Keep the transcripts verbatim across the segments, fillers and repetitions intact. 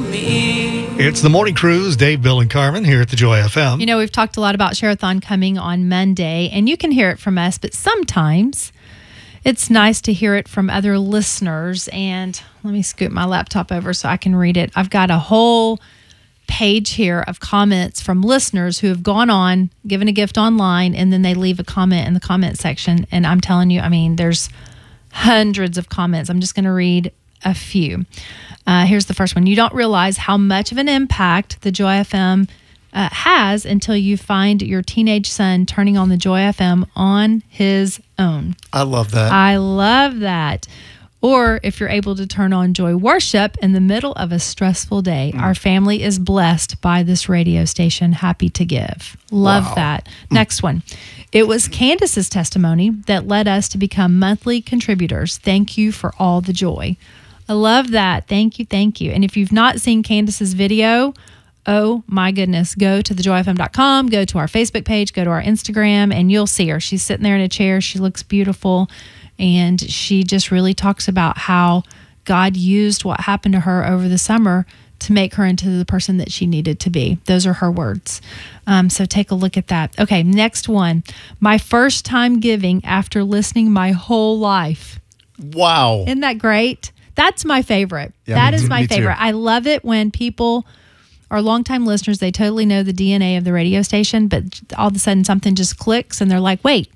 me. It's the Morning Cruise, Dave, Bill, and Carmen here at the Joy F M. You know, we've talked a lot about Share-a-thon coming on Monday, and you can hear it from us, but sometimes it's nice to hear it from other listeners. And let me scoot my laptop over so I can read it. I've got a whole page here of comments from listeners who have gone on, given a gift online, and then they leave a comment in the comment section. And I'm telling you, I mean, there's hundreds of comments. I'm just going to read a few. Uh, here's the first one. You don't realize how much of an impact the Joy F M uh, has until you find your teenage son turning on the Joy F M on his own. I love that. I love that. Or if you're able to turn on Joy Worship in the middle of a stressful day. Mm. Our family is blessed by this radio station. Happy to give. Love Wow. that. Next one. It was Candace's testimony that led us to become monthly contributors. Thank you for all the joy. I love that. Thank you. Thank you. And if you've not seen Candace's video, oh my goodness, go to the joy f m dot com, go to our Facebook page, go to our Instagram, and you'll see her. She's sitting there in a chair. She looks beautiful. And she just really talks about how God used what happened to her over the summer to make her into the person that she needed to be. Those are her words. Um, so take a look at that. Okay, next one. My first time giving after listening my whole life. Wow. Isn't that great? That's my favorite. Yeah, that me is too- my me too. favorite. I love it when people are longtime listeners. They totally know the D N A of the radio station, but all of a sudden something just clicks and they're like, wait,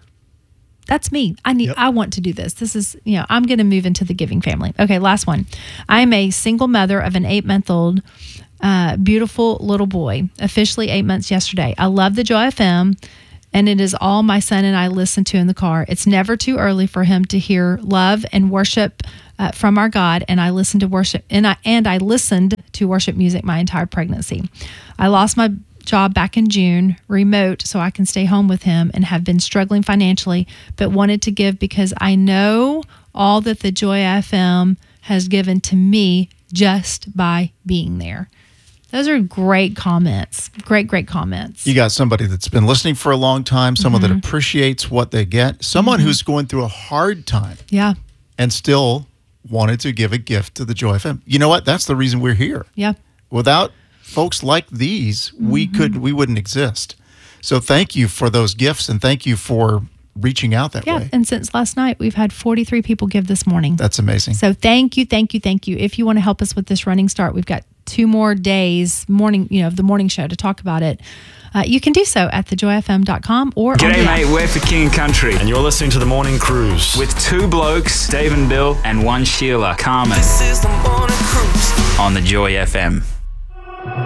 that's me. I need, Yep. I want to do this. This is, you know, I'm going to move into the giving family. Okay, last one. I'm a single mother of an eight-month-old uh, beautiful little boy, officially eight months yesterday. I love the Joy F M, and it is all my son and I listen to in the car. It's never too early for him to hear love and worship uh, from our God, and I listen to worship, and I and I listened to worship music my entire pregnancy. I lost my job back in June, remote, so I can stay home with him, and have been struggling financially, but wanted to give because I know all that the Joy F M has given to me just by being there. Those are great comments. Great, great comments. You got somebody that's been listening for a long time, someone Mm-hmm. that appreciates what they get, someone mm-hmm. who's going through a hard time Yeah. and still wanted to give a gift to the Joy F M. You know what? That's the reason we're here. Yeah. Without folks like these, mm-hmm. we could we wouldn't exist. So thank you for those gifts, and thank you for reaching out that Yeah. way. And since last night, we've had forty-three people give this morning. That's amazing. So thank you, thank you, thank you. If you want to help us with this running start, we've got two more days, morning, you know, of the morning show to talk about it. Uh, you can do so at the joy f m dot com or on G'day, the mate. app. We're for King and Country. And you're listening to The Morning Cruise. With two blokes, Dave and Bill, and one Sheila, Carmen. This is the morning cruise. On the Joy F M.